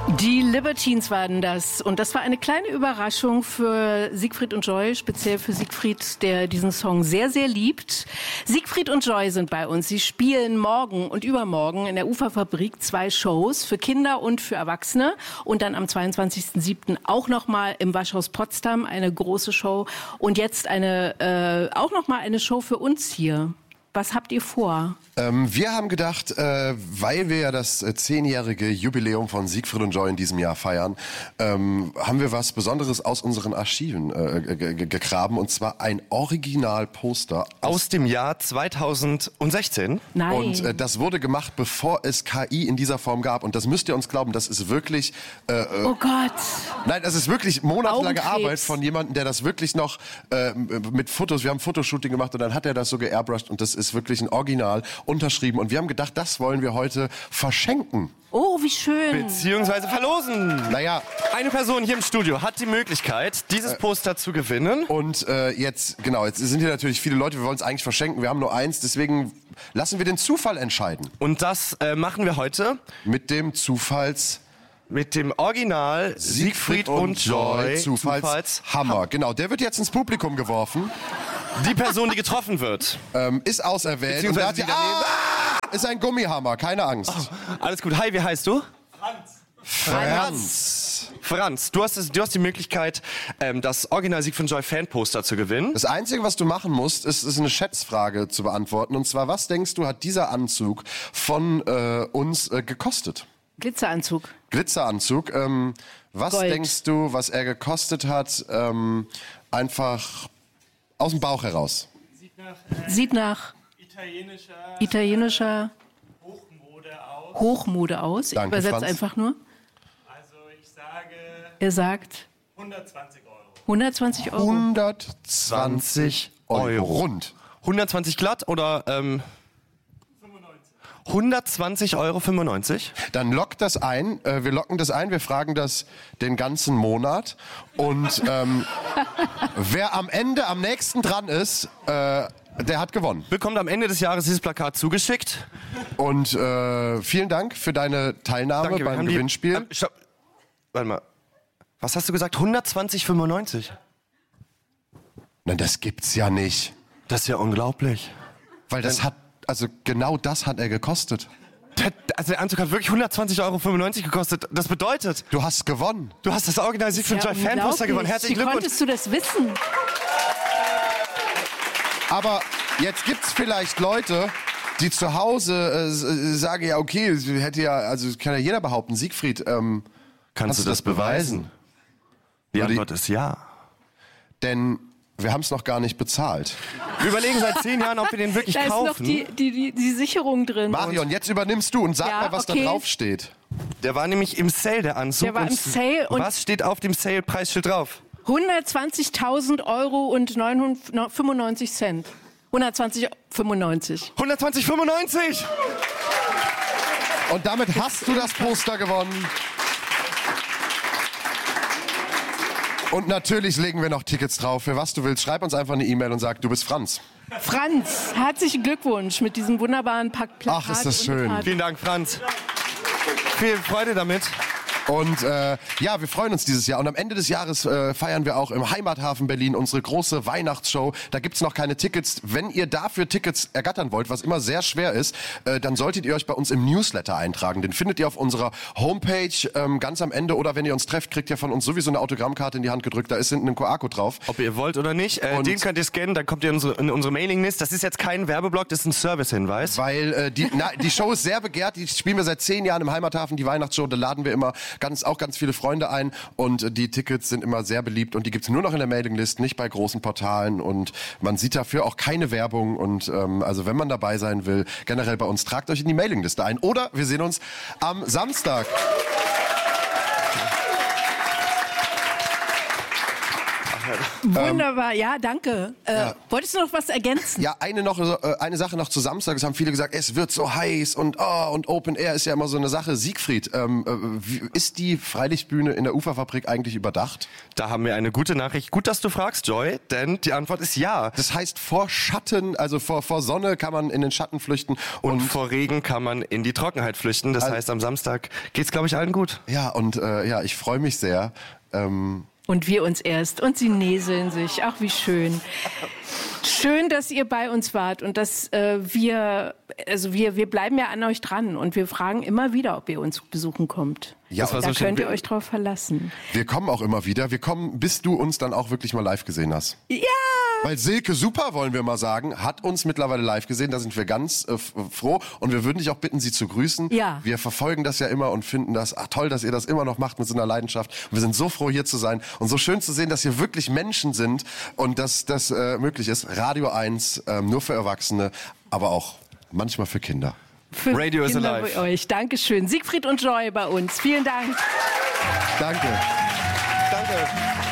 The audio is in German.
Die Libertines waren das. Und das war eine kleine Überraschung für Siegfried und Joy, speziell für Siegfried, der diesen Song sehr, sehr liebt. Siegfried und Joy sind bei uns. Sie spielen morgen und übermorgen in der Uferfabrik 2 Shows für Kinder und für Erwachsene. Und dann am 22.07. auch nochmal im Waschhaus Potsdam eine große Show. Und jetzt auch nochmal eine Show für uns hier. Was habt ihr vor? Wir haben gedacht, weil wir ja das 10-jährige Jubiläum von Siegfried und Joy in diesem Jahr feiern, haben wir was Besonderes aus unseren Archiven gegraben. Und zwar ein Originalposter. Aus dem Jahr 2016? Nein. Und das wurde gemacht, bevor es KI in dieser Form gab. Und das müsst ihr uns glauben, das ist wirklich... oh Gott. Nein, das ist wirklich monatelange Augenkrebs. Arbeit von jemandem, der das wirklich noch mit Fotos... Wir haben ein Fotoshooting gemacht und dann hat er das so geairbrushed. Und das ist wirklich ein Original unterschrieben. Und wir haben gedacht, das wollen wir heute verschenken. Oh, wie schön. Beziehungsweise verlosen. Naja. Eine Person hier im Studio hat die Möglichkeit, dieses Poster zu gewinnen. Und jetzt sind hier natürlich viele Leute, wir wollen es eigentlich verschenken. Wir haben nur eins, deswegen lassen wir den Zufall entscheiden. Und das machen wir heute Mit dem Original Siegfried und Joy Zufallshammer. Genau, der wird jetzt ins Publikum geworfen. Die Person, die getroffen wird. Ist auserwählt. Beziehungsweise Und ist ein Gummihammer, keine Angst. Oh, alles gut. Hi, wie heißt du? Franz, du hast die Möglichkeit, das Original Siegfried und Joy Fanposter zu gewinnen. Das Einzige, was du machen musst, ist eine Schätzfrage zu beantworten. Und zwar, was denkst du, hat dieser Anzug von uns gekostet? Glitzeranzug. Glitzeranzug. Was Gold. denkst du, was er gekostet hat? Einfach aus dem Bauch heraus. Sieht nach italienischer Hochmode aus. Ich Danke, übersetze Franz. einfach nur. Also ich sage Er sagt 120 Euro. 120 Euro. 120 Euro. Rund. 120 glatt oder 120,95 Euro. Dann lockt das ein. Wir locken das ein. Wir fragen das den ganzen Monat. Und wer am nächsten dran ist, der hat gewonnen. Bekommt am Ende des Jahres dieses Plakat zugeschickt. Und vielen Dank für deine Teilnahme Danke, wir beim haben Gewinnspiel. Stopp. Warte mal. Was hast du gesagt? 120,95? Nein, das gibt's ja nicht. Das ist ja unglaublich. Weil genau das hat er gekostet. Der Anzug hat wirklich 120,95 Euro gekostet. Das bedeutet, Du hast gewonnen. du hast das Original Siegfried und Joy Fanposter gewonnen. Herzlichen Wie Glückwunsch. konntest du das wissen? Aber jetzt gibt's vielleicht Leute, die zu Hause sagen, ja okay, kann ja jeder behaupten, Siegfried, Kannst du das beweisen? Die Würde ich- Antwort ist ja. denn wir haben es noch gar nicht bezahlt. Wir überlegen seit 10 Jahren, ob wir den wirklich Da ist noch kaufen. die Sicherung drin. Marion, jetzt übernimmst du und sag Ja, mal, was okay. da drauf steht. Der war nämlich im Sale, der Anzug. Der war im Sale und- was steht auf dem Sale-Preisschild drauf? 120.000 Euro und 95 Cent. 120,95. 120,95! Und damit hast du das Poster gewonnen. Und natürlich legen wir noch Tickets drauf. Für was du willst, schreib uns einfach eine E-Mail und sag, du bist Franz. Franz, herzlichen Glückwunsch mit diesem wunderbaren Plakat. Ach, ist das schön. Vielen Dank, Franz. Viel Freude damit. Und wir freuen uns dieses Jahr. Und am Ende des Jahres feiern wir auch im Heimathafen Berlin unsere große Weihnachtsshow. Da gibt's noch keine Tickets. Wenn ihr dafür Tickets ergattern wollt, was immer sehr schwer ist, dann solltet ihr euch bei uns im Newsletter eintragen. Den findet ihr auf unserer Homepage ganz am Ende. Oder wenn ihr uns trefft, kriegt ihr von uns sowieso eine Autogrammkarte in die Hand gedrückt. Da ist hinten ein QR-Code drauf. Ob ihr wollt oder nicht, den könnt ihr scannen, dann kommt ihr in unsere Mailinglist. Das ist jetzt kein Werbeblock, das ist ein Servicehinweis. Weil die Show ist sehr begehrt. Die spielen wir seit 10 Jahren im Heimathafen, die Weihnachtsshow. Da laden wir immer ganz viele Freunde ein. Und die Tickets sind immer sehr beliebt. Und die gibt's nur noch in der Mailinglist, nicht bei großen Portalen. Und man sieht dafür auch keine Werbung. Und also wenn man dabei sein will, generell bei uns, tragt euch in die Mailingliste ein. Oder wir sehen uns am Samstag. Wunderbar, ja, danke. Wolltest du noch was ergänzen? Ja, eine Sache noch zu Samstag. Es haben viele gesagt, es wird so heiß und Open Air ist ja immer so eine Sache. Siegfried, ist die Freilichtbühne in der Uferfabrik eigentlich überdacht? Da haben wir eine gute Nachricht. Gut, dass du fragst, Joy, denn die Antwort ist ja. Das heißt, vor Schatten, also vor Sonne kann man in den Schatten flüchten. Und vor Regen kann man in die Trockenheit flüchten. Das heißt, am Samstag geht's, glaube ich, allen gut. Ja, und ich freue mich sehr. Und wir uns erst. Und sie näseln sich. Ach, wie schön. Schön, dass ihr bei uns wart und dass wir bleiben ja an euch dran und wir fragen immer wieder, ob ihr uns besuchen kommt. Ja, da könnt ihr euch drauf verlassen. Wir kommen auch immer wieder. Wir kommen, bis du uns dann auch wirklich mal live gesehen hast. Ja! Weil Silke Super, wollen wir mal sagen, hat uns mittlerweile live gesehen. Da sind wir ganz froh. Und wir würden dich auch bitten, sie zu grüßen. Ja. Wir verfolgen das ja immer und finden das toll, dass ihr das immer noch macht mit so einer Leidenschaft. Und wir sind so froh, hier zu sein. Und so schön zu sehen, dass hier wirklich Menschen sind und dass das möglich ist. Radio 1, nur für Erwachsene, aber auch manchmal für Kinder. Für Radio is Kinder alive. Bei euch. Dankeschön. Siegfried und Joy bei uns. Vielen Dank. Danke. Danke.